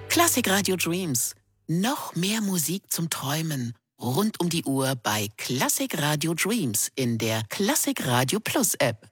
Klassik Radio Dreams. Noch mehr Musik zum Träumen. Rund um die Uhr bei Klassik Radio Dreams in der Klassik Radio Plus App.